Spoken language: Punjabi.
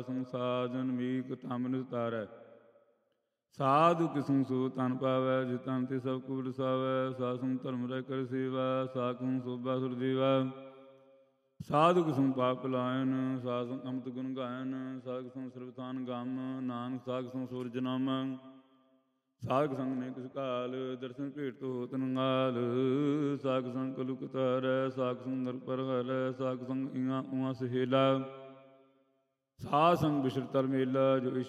ਸੰਸਾਜਨ ਮੀਕ ਤਮਨ ਤਾਰੈ। ਸਾਧੂ ਕਿਸੂ ਸੋ ਤਨ ਪਾਵੈ, ਜਿ ਤਨ ਤੇ ਸਭ ਕੋ ਵਸਾਵੈ। ਸਾਸੰ ਧਰਮ ਰਹਿ ਕਰ ਸੇਵਾ, ਸਾਖੰ ਸੋਭਾ ਸੁਰਜੀਵਾ। ਸਾਧੂ ਕਿਸੂ ਪਾਪ ਲਾਇਨ, ਸਾਸੰ ਅੰਮ੍ਰਿਤ ਗੁਣ ਗਾਇਨ। ਸਾਧ ਕਿਸੂ ਸਰਬਥਾਨ ਗਮ, ਨਾਨਕ ਸਾਧ ਕਿਸੂ ਸੂਰਜ ਨਮ। ਸਾਧ ਸੰਗ ਨੇ ਕਿਸ ਕਾਲ, ਦਰਸ਼ਨ ਭੇਟ ਤੋ ਹੋਤ ਨੰਗਾਲ। ਸਾਧ ਸੰਗ ਕਲੁਕ ਤਾਰੈ, ਸਾਧ ਸੰਗ ਨਰ ਪਰ ਹਰੈ। ਸਾਧ ਸੰਗ ਇਹਾਂ ਉਹਾਂ ਸਹੇਲਾ। ਸਾਧ ਸੰਗ ਬਿਸਰ ਤਰ ਮੇਲਾ, ਜੋ ਇਛ